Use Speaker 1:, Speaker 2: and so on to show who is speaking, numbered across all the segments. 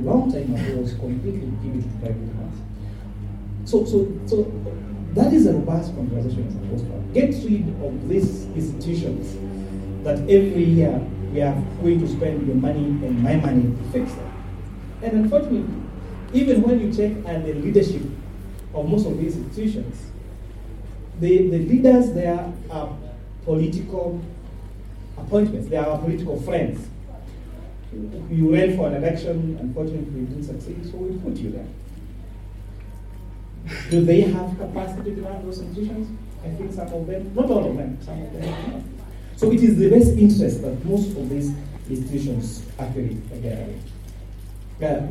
Speaker 1: long time ago was completely given to private hands. So that is a robust conversation we're supposed to have. Get rid of these institutions that every year we are going to spend your money and my money to fix them. And unfortunately, even when you check at the leadership of most of these institutions, the leaders there are political appointments. They are our political friends. You ran for an election, unfortunately you didn't succeed, so we put you there. Do they have capacity to run those institutions? I think some of them, not all of them, some of them do not. So it is the best interest that most of these institutions actually they are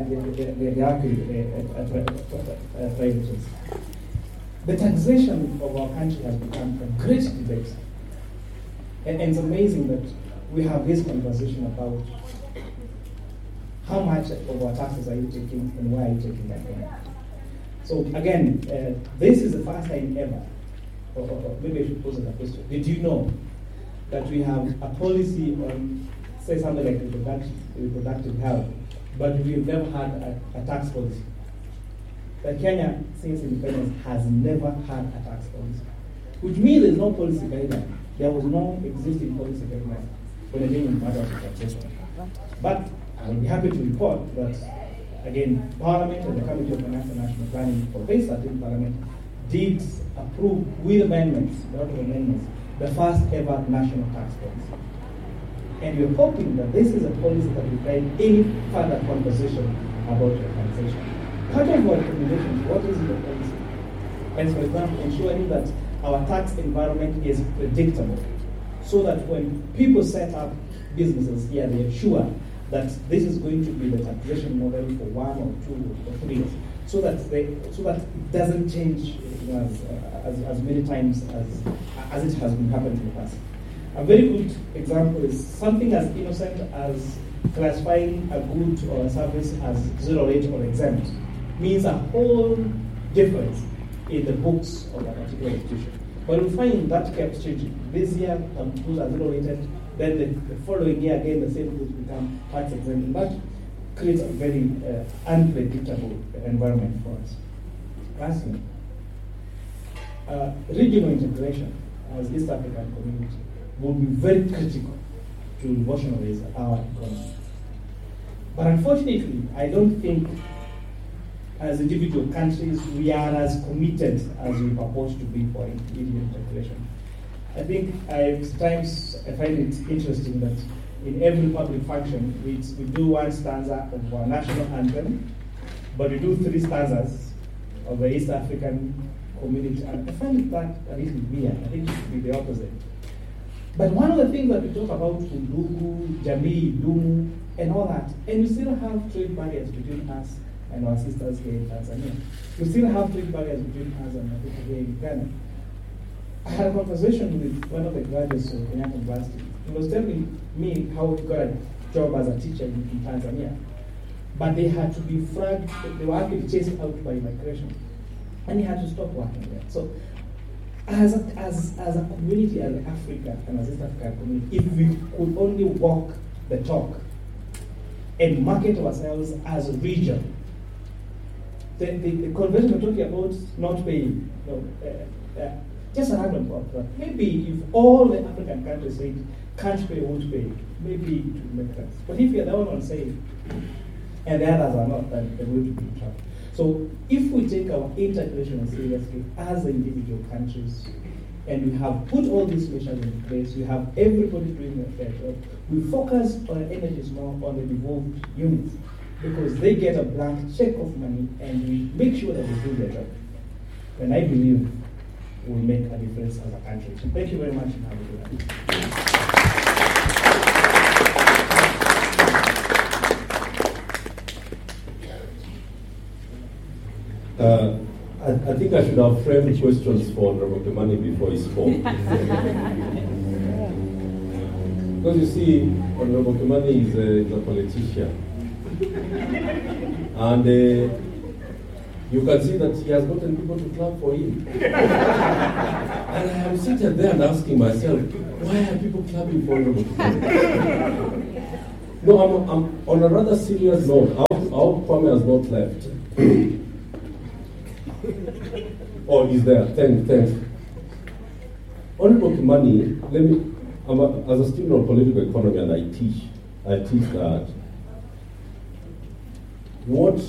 Speaker 1: private. The taxation of our country has become a great debate. And it's amazing that we have this conversation about how much of our taxes are you taking and why are you taking that money. So again, this is the first time ever, or maybe I should pose a question. Did you know that we have a policy on, say something like reproductive health, but we've never had a tax policy? That Kenya, since independence, has never had a tax policy, which means there's no policy guideline. There was no existing policy guideline when it came in matters of taxation. But I'll be happy to report that, again, Parliament and the Committee of Finance and National Planning for this 13th Parliament did approve with amendments, the first ever national tax policy. And we're hoping that this is a policy that will guide any further conversation about your taxation. Part of our recommendations, what is the policy? And for example, ensuring that our tax environment is predictable, so that when people set up businesses here, they are sure that this is going to be the taxation model for 1 or 2 or 3 years, so that it doesn't change as many times as it has been happening in the past. A very good example is something as innocent as classifying a good or a service as zero rate or exempt means a whole difference in the books of a particular institution. But we find that kept changing. This year, goods are zero rated, then the following year, again, the same goods become tax exempt. And that creates a very unpredictable environment for us. Lastly, regional integration as East African community will be very critical to revolutionize our economy. But unfortunately, I don't think as individual countries we are as committed as we purpose to be for regional integration. I think sometimes I find it interesting that in every public function we do one stanza of our national anthem, but we do 3 stanzas of the East African community. And I find that a little weird. I think it should be the opposite. But one of the things that we talk about, Undugu, Jamii, Dumu, and all that, and we still have trade barriers between us and our sisters here in Tanzania. We still have trade barriers between us and our people here in Ghana. I had a conversation with one of the graduates of Kenyatta University. He was telling me how he got a job as a teacher in Tanzania. But they had to be fragged, they were actually chased out by immigration. And he had to stop working there. So as a community, as Africa and as East African community, if we could only walk the talk and market ourselves as a region, the convention we're talking about not paying, just a random thought. Maybe if all the African countries said can't pay, won't pay, maybe it would make sense. But if you're the only one saying, and the others are not, then we're going to be in trouble. So if we take our integration seriously as individual countries, and we have put all these measures in place, we have everybody doing their job, we focus our energies more on the devolved units, because they get a blank check of money, and we make sure that they do their job. And I believe will make a difference as a country. So thank you very much and have a good night.
Speaker 2: I think I should have framed questions for Honorable Kimani before he spoke. Because you see, Honorable Kimani is a politician. And you can see that he has gotten people to clap for him. And I am sitting there and asking myself, why are people clapping for Honorable Kimani? No, I'm on a rather serious note. Our Kwame has not left. Oh, he's there. Thanks. Honorable Kimani, as a student of political economy, and I teach that what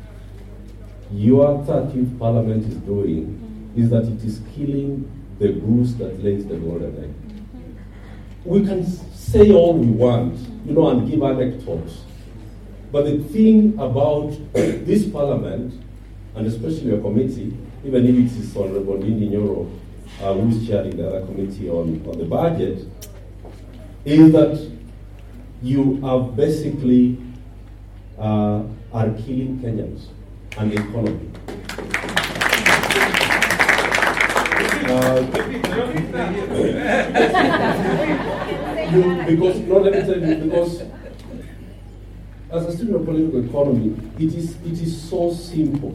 Speaker 2: your 13th parliament is doing is that it is killing the goose that lays the golden egg. We can say all we want, and give anecdotes. But the thing about this parliament, and especially your committee, even if it is Honorable Ndindi Nyoro, who is chairing the other committee on the budget, is that you are basically are killing Kenyans and the economy. Because as a student of political economy, it is so simple.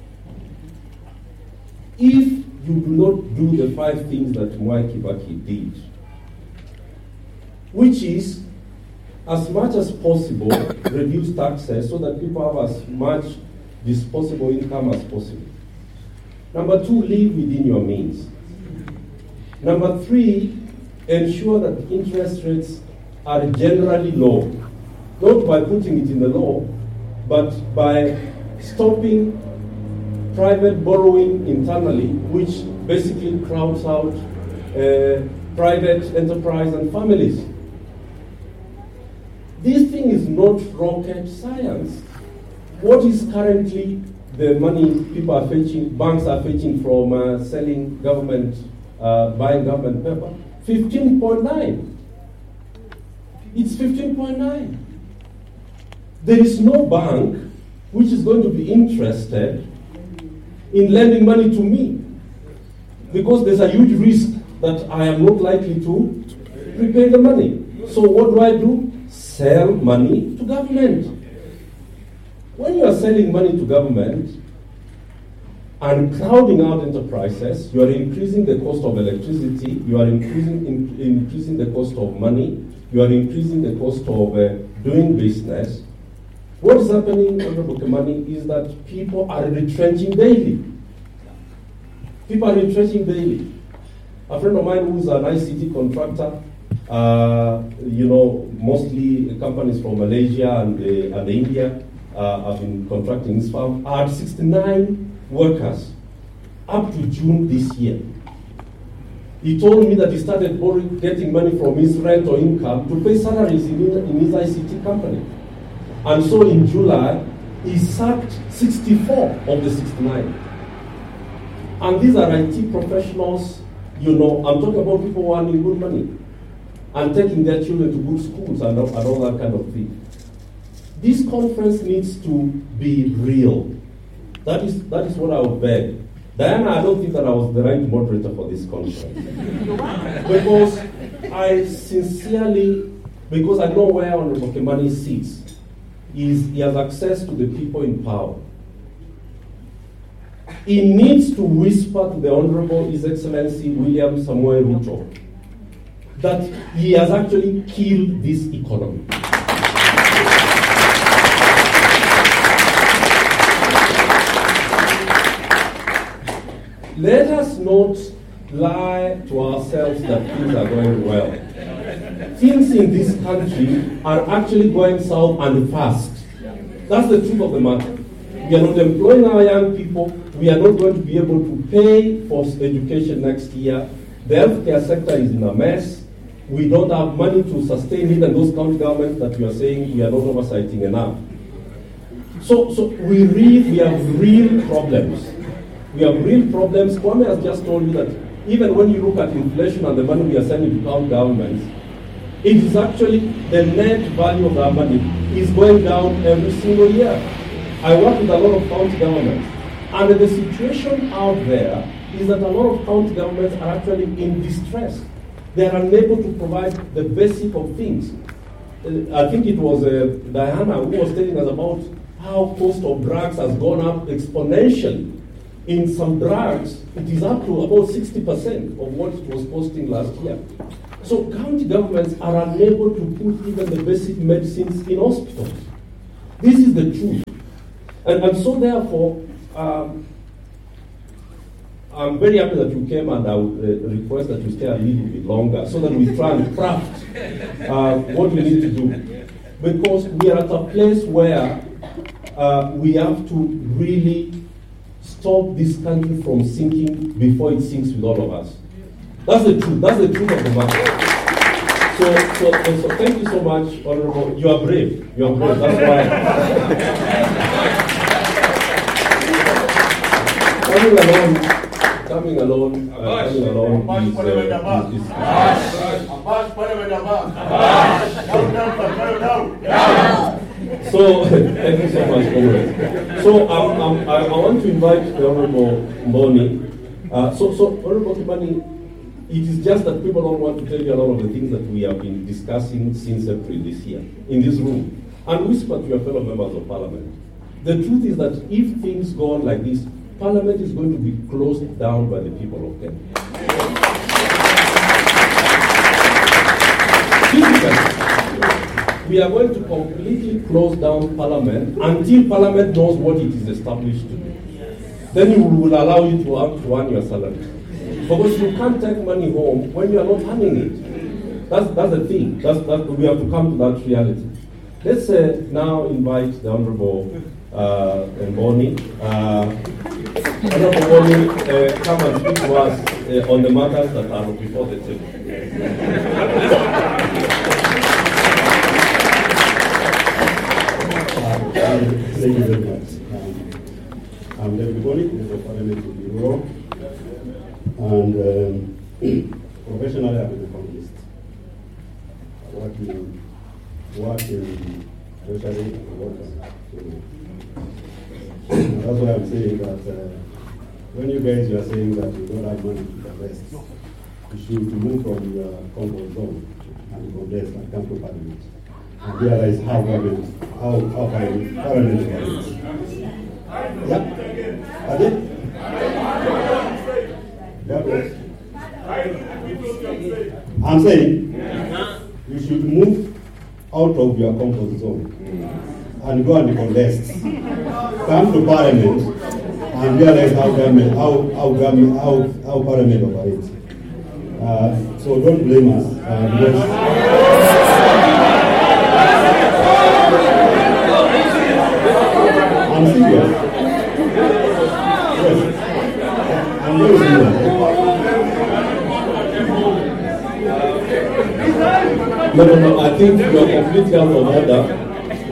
Speaker 2: If you do not do the 5 things that Mwai Kibaki did, which is, as much as possible, reduce taxes so that people have as much disposable income as possible. Number 2, live within your means. Number 3, ensure that interest rates are generally low, not by putting it in the law, but by stopping private borrowing internally, which basically crowds out private enterprise and families. This thing is not rocket science. What is currently the money people are fetching, banks are fetching from selling government, buying government paper? 15.9. It's 15.9. There is no bank which is going to be interested in lending money to me because there's a huge risk that I am not likely to repay the money. So what do? Sell money to government. When you are selling money to government and crowding out enterprises, you are increasing the cost of electricity, you are increasing the cost of money, you are increasing the cost of doing business. What is happening, Honorable Kimani, is that people are retrenching daily. People are retrenching daily. A friend of mine who's an ICT contractor, mostly companies from Malaysia and India have been contracting his farm, had 69 workers up to June this year. He told me that he started getting money from his rent or income to pay salaries in his ICT company. And so in July, he sacked 64 of the 69. And these are IT professionals, I'm talking about people who are earning good money and taking their children to good schools and all that kind of thing. This conference needs to be real. That is what I would beg. Diana, I don't think that I was the right moderator for this conference. Because because I know where Honorable Kimani sits, he has access to the people in power. He needs to whisper to the Honorable His Excellency William Samoei Ruto that he has actually killed this economy. Let us not lie to ourselves that things are going well. Things in this country are actually going south and fast. That's the truth of the matter. We are not employing our young people. We are not going to be able to pay for education next year. The healthcare sector is in a mess. We don't have money to sustain it, and those county governments that you are saying we are not oversighting enough. So we have real problems. We have real problems. Kwame has just told you that even when you look at inflation and the money we are sending to county governments, it is actually the net value of our money is going down every single year. I work with a lot of county governments, and the situation out there is that a lot of county governments are actually in distress. They are unable to provide the basic of things. I think it was Diana who was telling us about how cost of drugs has gone up exponentially. In some drugs, it is up to about 60% of what it was costing last year. So county governments are unable to put even the basic medicines in hospitals. This is the truth. And so therefore, I'm very happy that you came, and I would request that you stay a little bit longer so that we try and craft what we need to do. Because we are at a place where we have to really stop this country from sinking before it sinks with all of us. That's the truth. That's the truth of the matter. So thank you so much, Honorable. You are brave. You are brave. That's why. Coming alone So thank you so much, Comrade. So I want to invite the Honorable Mboni. So Honorable Kimani, it is just that people don't want to tell you a lot of the things that we have been discussing since April this year in this room, and whisper to your fellow members of Parliament. The truth is that if things go on like this, Parliament is going to be closed down by the people of Kenya. We are going to completely close down Parliament until Parliament knows what it is established to do. Then we will allow you to earn your salary. Because you can't take money home when you are not earning it. That's the thing. We have to come to that reality. Let's now invite the Honorable Mboni. Honorable Mboni, come and speak to us on the matters that are before the table.
Speaker 3: Thank you very much. I'm David Mboni, Member of Parliament of Bureau, and professionally I'm an economist. I work in Treasury and work that's why I'm saying that when you guys are saying that you don't have money to invest, you should move from your comfort zone and from there and come to Parliament and realize how Parliament works. Yeah? Are they? That works. I'm saying you should move out of your comfort zone and go and contest. Come to Parliament and realize how Parliament operates. So don't blame us. I'm serious. Yes. I'm very serious.
Speaker 2: No, I think you are completely out of order.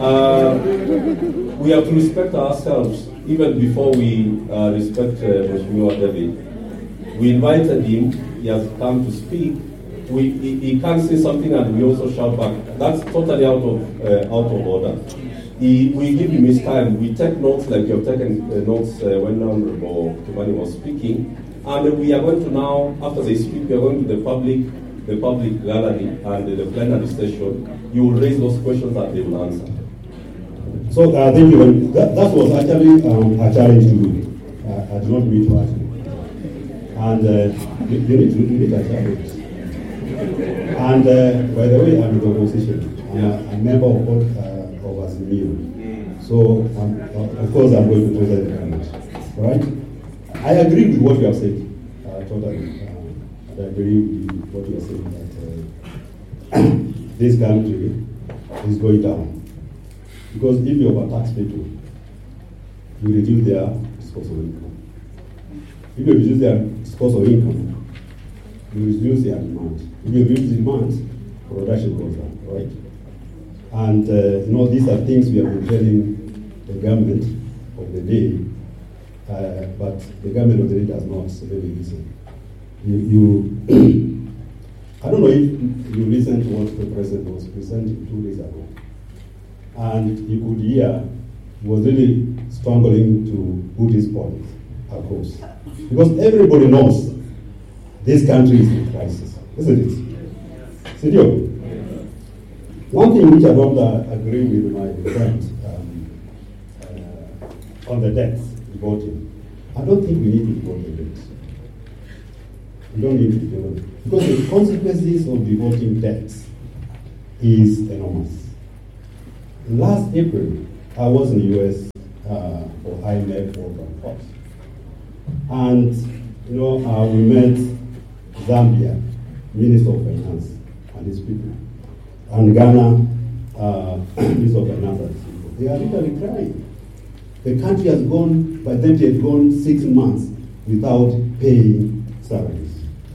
Speaker 2: We have to respect ourselves even before we respect Mheshimiwa David. We invited him, he has come to speak. He can't say something and we also shout back. That's totally out of order. We give him his time. We take notes like you have taken notes when Honorable Kimani was speaking. And we are going to now, after they speak, we are going to the public gallery and the plenary session. You will raise those questions that they will answer.
Speaker 3: So thank you. That was actually a challenge to do. I did not mean to ask you. And you need a challenge. And by the way, I'm in the opposition. I'm a member of Azimio. So of course I'm going to present the comment. Right? I agree with what you have said. Totally. And I agree with what you are saying that this country is going down. Because if you overtax people, you reduce their disposable income. If you reduce their disposable income, you reduce their demand. If you reduce demand, production goes down, right? And these are things we have been telling the government of the day, but the government of the day does not really listen. I don't know if you listened to what the president was presenting 2 days ago. And you could hear he was really struggling to put his point across. Because everybody knows this country is in crisis, isn't it? Sidio? One thing which I don't agree with my friend on the debt voting, I don't think we need to vote the debt. We don't need to develop it. Because the consequences of defaulting debts is enormous. Last April, I was in the US for IMF World Bank. And, we met Zambia, Minister of Finance and his people, and Ghana, Minister of Finance and his people. They are literally crying. The country has gone, by then it had gone 6 months without paying salaries.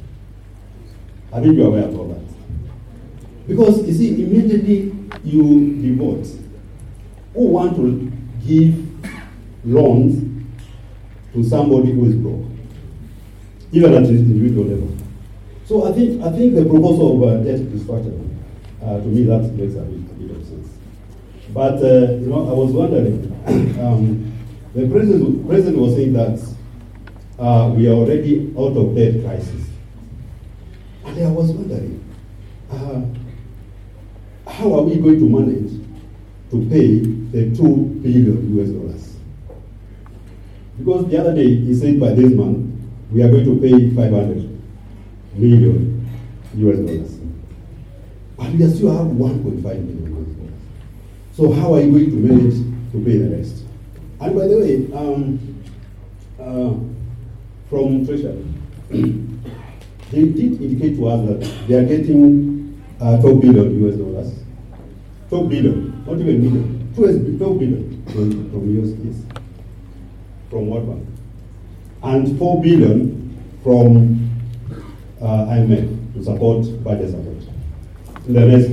Speaker 3: I think you are aware of all that. Because, you see, immediately you devote, who want to give loans to somebody who is broke, even at the individual level. So I think the proposal of debt restructuring, to me, that makes a bit of sense. But I was wondering, the president was saying that we are already out of debt crisis, and I was wondering, how are we going to manage to pay the $2 billion US? Because the other day he said by this month we are going to pay $500 million US. And we still have $1.5 million US. So how are you going to manage to pay the rest? And by the way, from Treasury, they did indicate to us that they are getting $12 billion US. 12 billion, not even million. 12 billion from US, yes. From World Bank. And 4 billion from IMF to support budget support in the next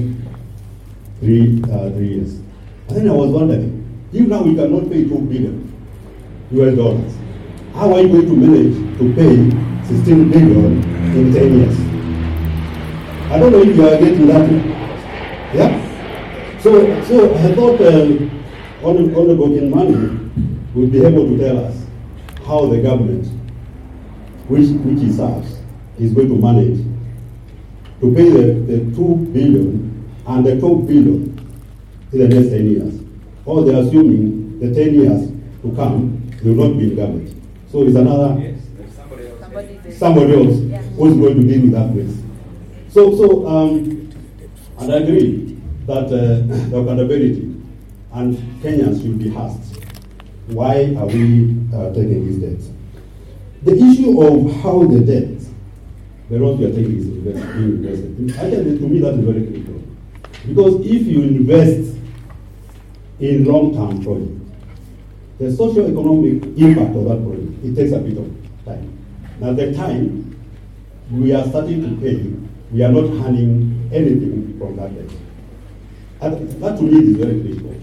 Speaker 3: three years. And then I was wondering, if now we cannot pay 2 billion US dollars, how are you going to manage to pay 16 billion in 10 years? I don't know if you are getting that. Yeah? So I thought Honorable Kinmani would be able to tell us how the government, which he serves, is going to manage to pay the 2 billion and the 12 billion in the next 10 years. Or they're assuming the 10 years to come, they will not be in government. So it's another somebody else who's going to deal with that place. So and I agree that the accountability and Kenyans should be asked, why are we taking these debts? The issue of how the debt, the road we are taking is being invested. Actually, to me, that is very critical. Because if you invest in long-term projects, the socio-economic impact of that project, it takes a bit of time. Now, the time we are starting to pay, we are not earning anything from that debt. And that to me is very critical.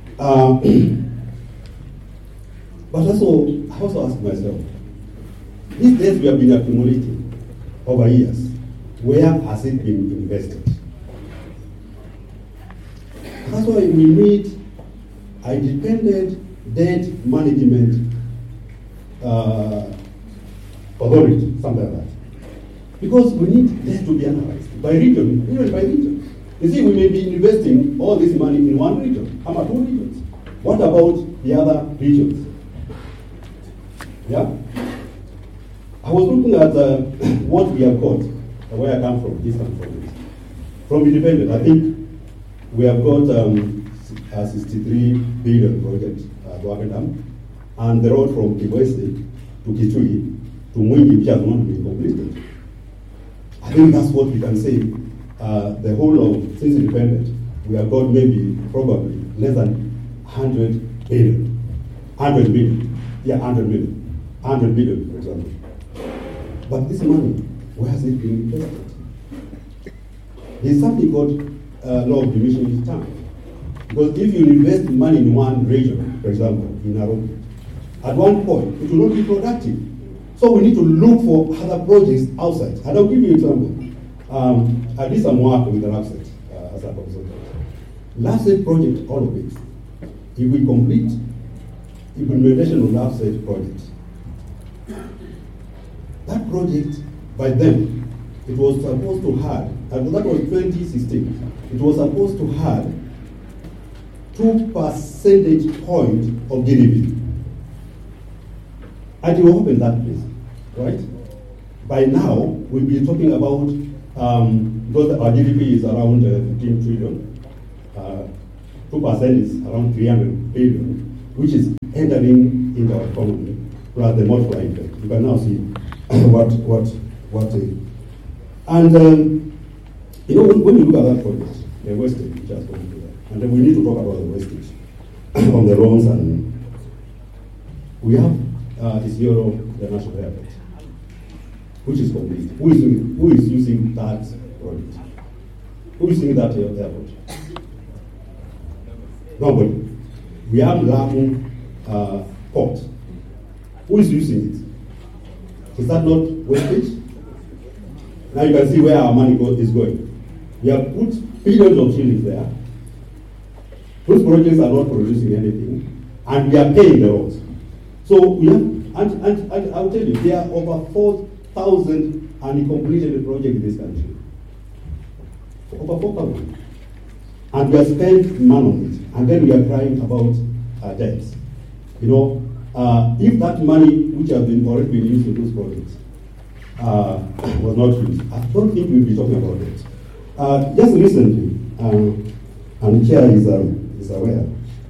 Speaker 3: But also, I also ask myself, these debts we have been accumulating over years, where has it been invested? That's why we need a independent debt management authority, something like that. Because we need debt to be analyzed by region, even by region. You see, we may be investing all this money in one region, or two regions. What about the other regions? Yeah? I was looking at what we have got, where I come from, Eastern Province. From Independent, I think we have got a 63 billion project, Dwake Dam, and the road from Kibwezi to Kitui to Mwingi, which has not been completed. I think that's what we can say. The whole of, since Independent, we have got maybe, probably, less than 100 billion. 100 billion. Yeah, 100 million. 100 billion, for example. But this money, where has it been invested? There's something called law of diminishing return. Because if you invest money in one region, for example, in Nairobi, at one point, it will not be productive. So we need to look for other projects outside. And I'll give you an example. I did some work with the RAPSET as a consultant. RAPSET project, all of it, if we complete implementation of RAPSET project, that project, by then, it was supposed to have, and that was 2016, it was supposed to have 2 percentage points of GDP. And you open that place, right? by now, we'll be talking about, because our GDP is around 15 trillion, 2% is around 300 billion, which is entering into our economy, plus the multiplying effect. You can now see what and when you look at that project, the wastage which has gone through that, and then we need to talk about the wastage on the roads, and we have Isiolo, the national airport, which is complete. Who is using that project? Who is using that airport? Nobody. We have Lamu port. Who is using it? Is that not wastage? Now you can see where our money is going. We have put billions of shillings there. Those projects are not producing anything, and we are paying the roads. So we have, and I'll tell you, there are over 4,000 uncompleted projects in this country. Over 4,000. And we have spent money on it, and then we are crying about debts. If that money which has already been used to those projects was not used, I don't think we'll be talking about it. Just recently, and the chair is aware,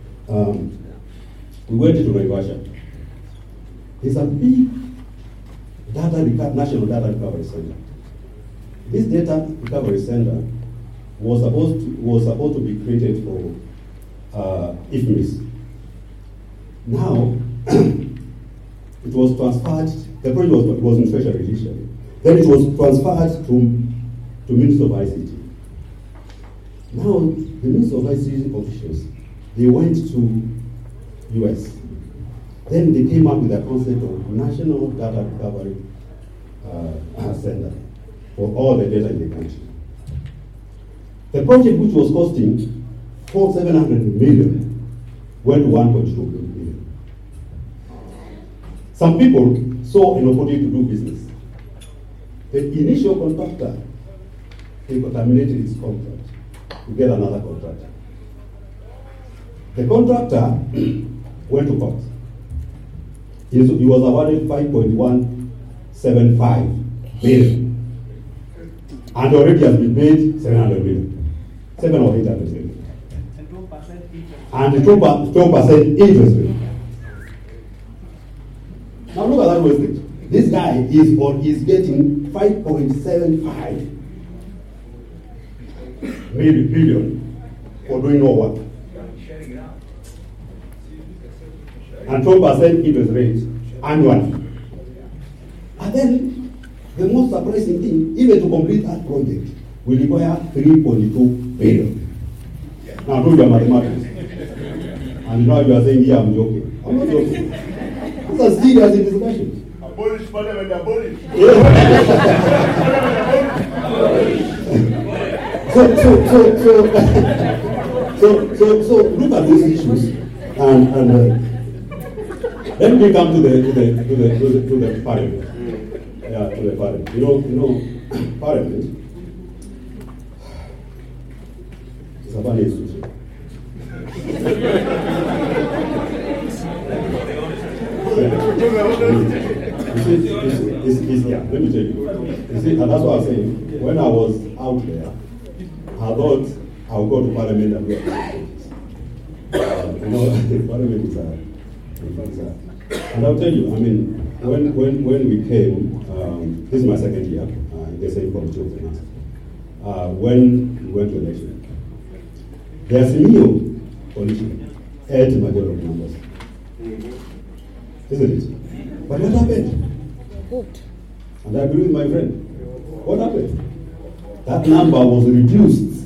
Speaker 3: we went to Naivasha. There's a big national data recovery center. This data recovery center was supposed to be created for IFMIS. Now, it was transferred, the project was in Treasury initially. Then it was transferred to Ministry of ICT. Now, the Ministry of ICT officials, they went to US. Then they came up with a concept of National Data Recovery Center for all the data in the country. The project, which was costing 700 million, went to 1.2 billion. Some people saw an opportunity to do business. The initial contractor, they terminated his contract to get another contractor. The contractor went to court. He was awarded 5.175 billion, and already has been paid 700 million, 7 or 800 million, and the 12% interest rate. Now look at that wastage. This guy is getting 5.75 billion for doing no work. And 12% interest rate annually. And then the most surprising thing, even to complete that project, will require 3.2 billion. Now do your mathematics. And now you are saying, yeah, I'm joking. I'm not joking. These are serious discussions.
Speaker 4: Abolish parliament, abolish.
Speaker 3: So look at these issues, and then we come to the parliament. Yeah, to the parliament. Parliament is a funny institution. Yeah, let me tell you. You see, and that's what I was saying. When I was out there, I thought I would go to Parliament and do a Parliament is and I'll tell you, I mean, when we came, this is my second year in the same committee of finance. When we went to election, there's a new coalition, 8 majority numbers. Isn't it? But what happened? And I agree with my friend. What happened? That number was reduced.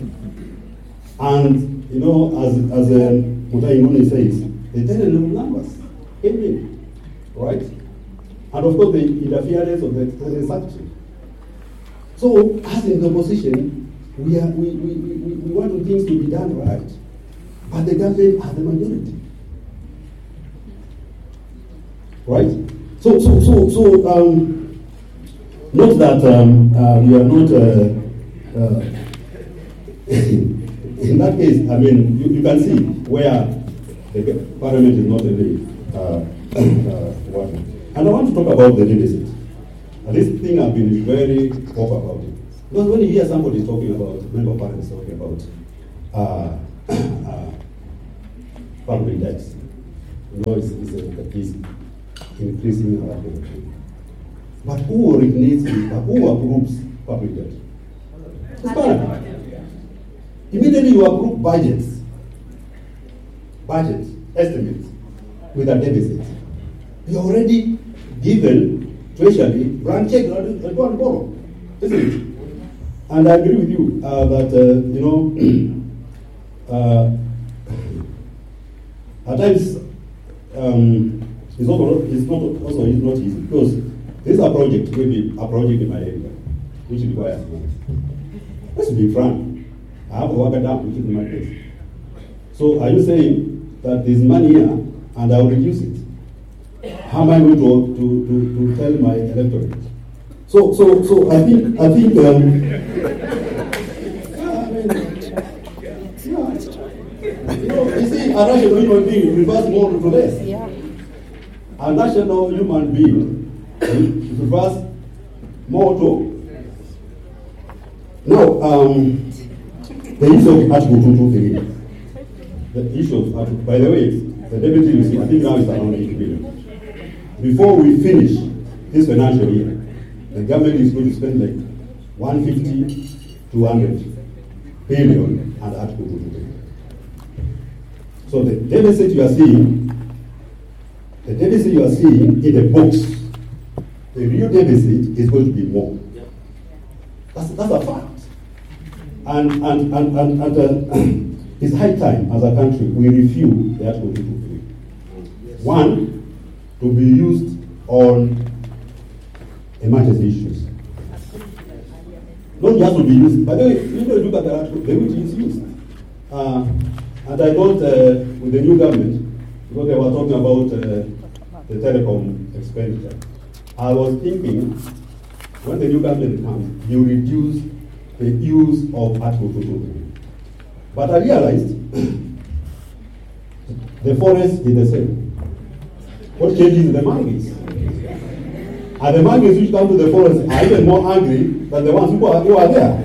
Speaker 3: And, as Mutai Nguni says, the 10 numbers came in. Right? And of course, the interference of the secretary. So, as in the opposition, we want things to be done right. But the government has the majority. Right? So, note that we are not, in that case, I mean, you can see where the parliament is not really working. And I want to talk about the deficit. And this thing I've been very vocal about it. Because when you hear somebody talking about, member of parliament talking about public debts, you know, it's increasing our production. But who originates it? Who approves public debt? It's parliament. Immediately you approve budget estimates with a deficit. You already given Treasury blank check and go and borrow, isn't it? And I agree with you that at times it's not easy because this is a project, maybe a project in my area, which requires money. Let's be frank. I have to work it out to keep in my place. So are you saying that there's money here and I'll reduce it? How am I going to tell my electorate? So I think you see, a rational human being refers more to less.
Speaker 4: Yeah.
Speaker 3: A rational human being refers more to. Now, the issue of Article 223. The issue of Article, by the way, the deputy you see, I think now is around 80 billion. Before we finish this financial year, the government is going to spend like 150, 200 billion on Article 223. So the deficit you are seeing in the books, the real deficit is going to be more. That's a fact. And it's high time as a country we review the Article 223. One, to be used on emergency issues. Not just to be used. By the way, you look at the article, the way it is used. And I thought with the new government, because they were talking about the telecom expenditure, I was thinking when the new government comes, you reduce the use of Article 223. But I realized the forest is the same. What changes is the monkeys. And the monkeys which come to the forest are even more angry than the ones who are there.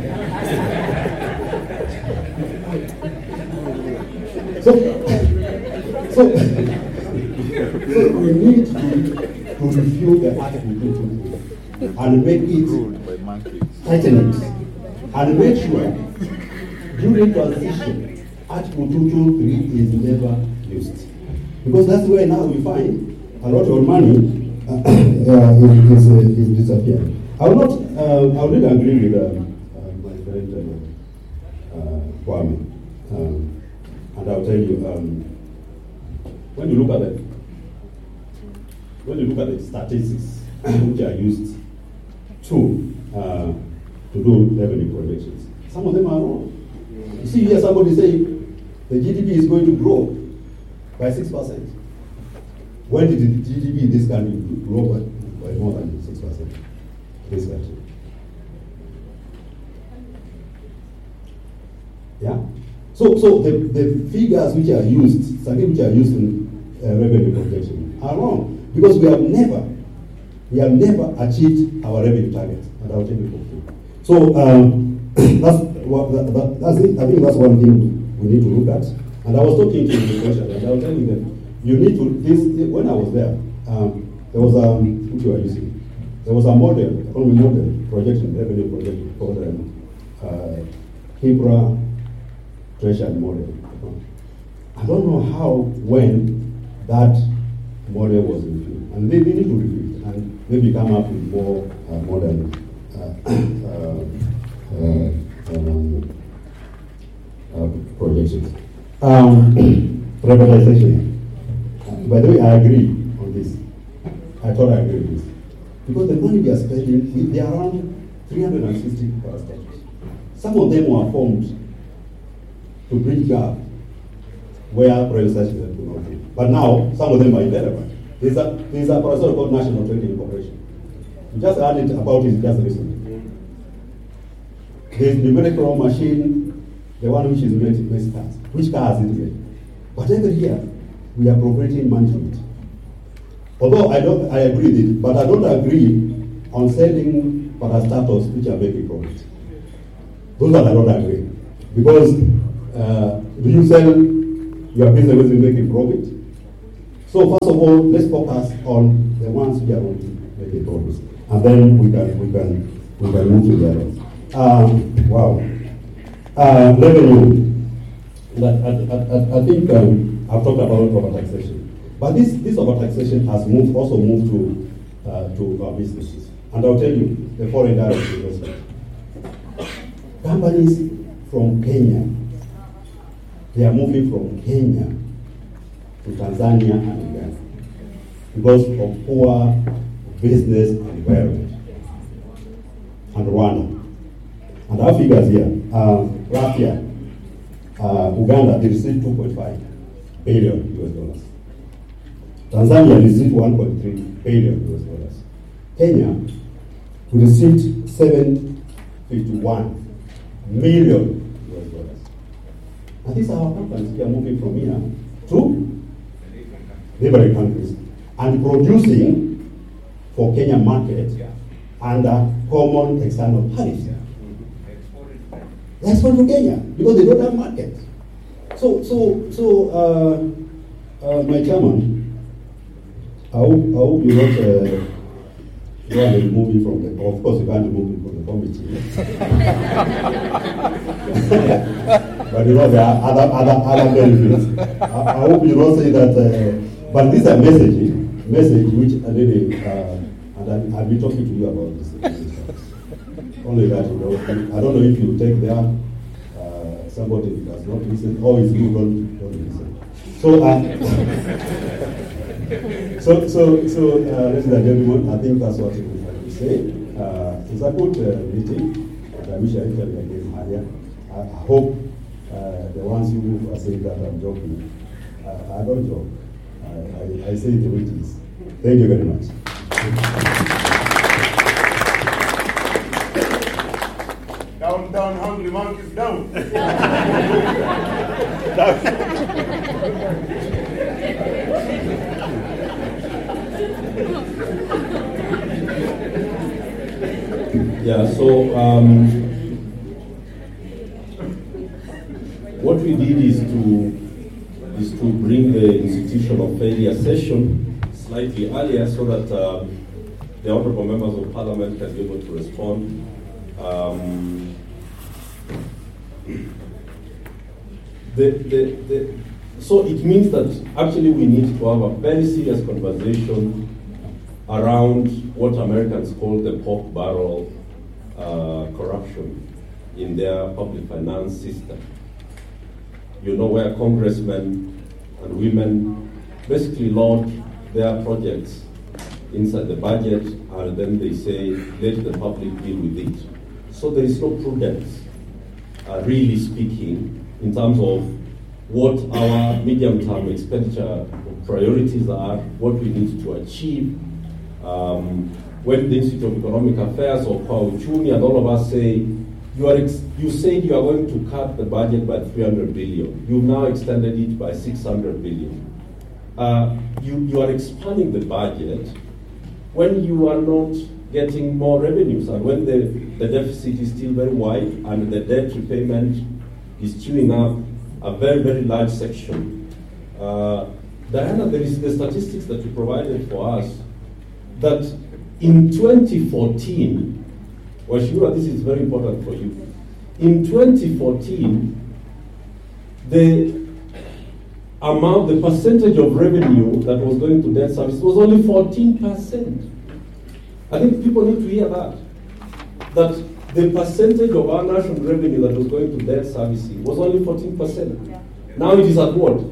Speaker 3: So we need to review the Article 223 and make it, tighten it, and make sure during transition, Article 223 is never used. Because that's where now we find a lot of money is disappearing. I will really agree with my friend Kwame. And I'll tell you, when you look at the statistics which are used to do revenue projections, some of them are wrong. You see here somebody saying the GDP is going to grow by 6%. When did the GDP in this country grow by more than 6%? This country. Yeah? So the figures which are used, something which are used in revenue projection are wrong. Because we have never achieved our revenue target. And I'll tell you before. So that's it. I think that's one thing we need to look at. And I was talking to the question, and I was telling them, you need to, when I was there, there was which you are using. There was a model, economic model, projection, revenue projection called HIPRA Treasury model. I don't know how, when that model was reviewed. And they need to review it and maybe come up with more modern projections. Privatization. By the way, I agree on this. I thought I agree with this. Because the money we are spending, they are around 360 parastatals. Some of them were formed to bridge gap where privatization could not be. But now, some of them are irrelevant. There's a parastatal called National Trading Corporation. We just heard it about it just recently. There's numerical machine, the one which is made to make cars. Which cars is it made? But every year, we are appropriating money to it. Although I agree with it, but I don't agree on selling parastatus which are making profit. Those that I don't agree. Because do you sell your business which is making profit? So first of all, let's focus on the ones which are not making profits. And then we can move to the others. Wow. Revenue. I think I've talked about over-taxation. But this over-taxation has also moved to our businesses. And I'll tell you, the foreign direct investment. Companies from Kenya, they are moving from Kenya to Tanzania and Uganda because of poor business environment. And Rwanda. And our figures here, last year, Uganda, they received $2.5 billion US. Tanzania received $1.3 billion US. Kenya, we received $751 million US. And these are our companies. We are moving from here to neighboring countries and producing for Kenya market under common external tariffs. They export to Kenya because they don't have market. So, my chairman, I hope you not go and remove me from the. Of course, you can't remove me from the committee. But you know there are other benefits. I hope you don't say that. But this is a message which really, and I'll be talking to you about this. Only that, you know, I don't know if you take there, somebody does not listen, or if you don't listen. So, ladies and gentlemen, I think that's what we have to say. It's a good meeting, and I wish I actually again earlier. I hope the ones who are saying that I'm joking, I don't joke. I say the way it is. Thank you very much.
Speaker 4: Down, hungry monkeys, down.
Speaker 2: Yeah, so what we did is to bring the institution of failure session slightly earlier so that the honorable members of parliament can be able to respond. So it means that actually we need to have a very serious conversation around what Americans call the pork barrel corruption in their public finance system. You know, where congressmen and women basically launch their projects inside the budget and then they say, let the public deal with it. So there is no prudence, really speaking, in terms of what our medium-term expenditure priorities are, what we need to achieve. When the Institute of Economic Affairs or Uchumi and all of us say, you said you are going to cut the budget by 300 billion. You've now extended it by 600 billion. You are expanding the budget when you are not getting more revenues and when the deficit is still very wide and the debt repayment is chewing up a very, very large section. Diana, there is the statistics that you provided for us that in 2014, well, Shimura, this is very important for you. In 2014, the percentage of revenue that was going to debt service was only 14%. I think people need to hear that. That the percentage of our national revenue that was going to debt servicing was only 14%. Yeah. Now it is at what?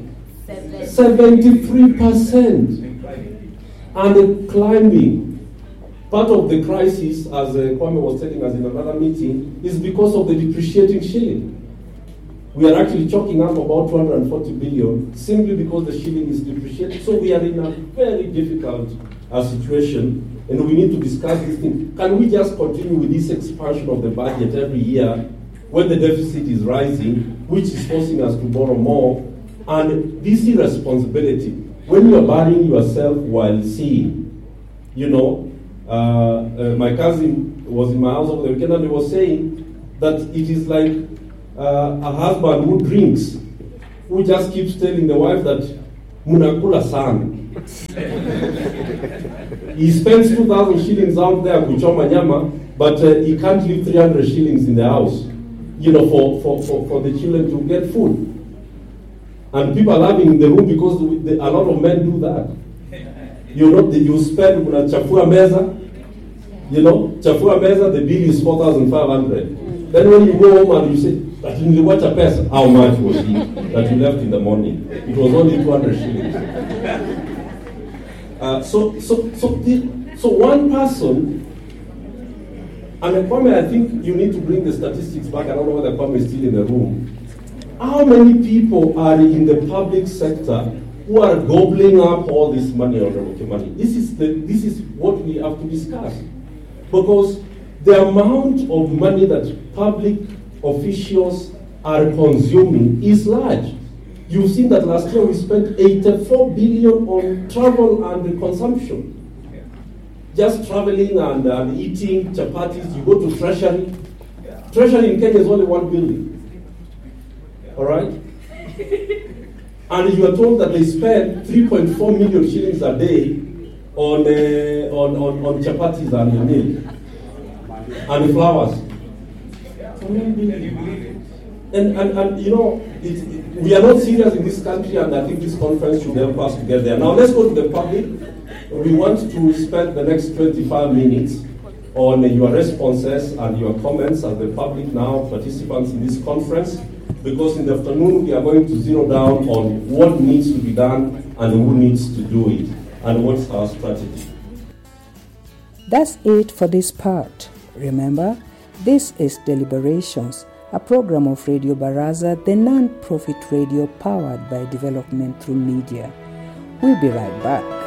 Speaker 2: 73%. And climbing. Part of the crisis, as Kwame was telling us in another meeting, is because of the depreciating shilling. We are actually chalking up about 240 billion simply because the shilling is depreciated. So we are in a very difficult situation, and we need to discuss this thing. Can we just continue with this expansion of the budget every year when the deficit is rising, which is forcing us to borrow more? And this irresponsibility, when you are burying yourself while seeing, you know, My cousin was in my house over the weekend and he was saying that it is like a husband who drinks, who just keeps telling the wife that munakula sana. He spends 2,000 shillings out there kuchoma nyama, but he can't leave 300 shillings in the house, for the children to get food. And people are laughing in the room because a lot of men do that. You spend chafua meza, chafua meza, the bill is 4,500. Then when you go home and you say, but you watch a person, how much was it that you left in the morning? It was only 200 shillings. So one person, and Kwame, I think you need to bring the statistics back. I don't know whether Kwame is still in the room. How many people are in the public sector who are gobbling up all this money or the money? This is what we have to discuss. Because the amount of money that public officials are consuming is large. You've seen that last year we spent 84 billion on travel and consumption. Just traveling and eating chapatis. You go to Treasury. Treasury in Kenya is only 1 building. All right? And you are told that they spend 3.4 million shillings a day on chapatis and milk and flowers. And we are not serious in this country, and I think this conference should help us to get there. Now let's go to the public. We want to spend the next 25 minutes on your responses and your comments as the public now participants in this conference, because in the afternoon we are going to zero down on what needs to be done and who needs to do it and what's our strategy.
Speaker 5: That's it for this part. Remember, this is Deliberations, a program of Radio Baraza, the non-profit radio powered by development through media. We'll be right back.